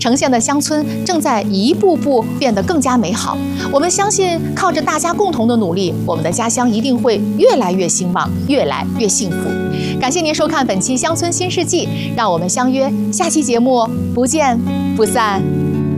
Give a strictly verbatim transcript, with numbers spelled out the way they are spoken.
城县的乡村正在一步步变得更加美好。我们相信，靠着大家共同的努力，我们的家乡一定会越来越兴旺，越来越幸福。感谢您收看本期《乡村新世纪》，让我们相约下期节目，不见不散。